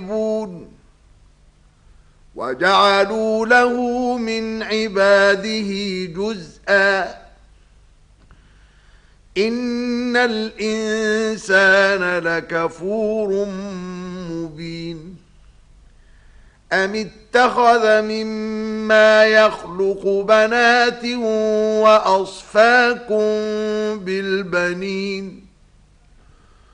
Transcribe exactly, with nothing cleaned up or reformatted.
وجعلوا له من عباده جزءا إن الإنسان لكفور مبين أم اتخذ مما يخلق بنات وأصفاكم بالبنين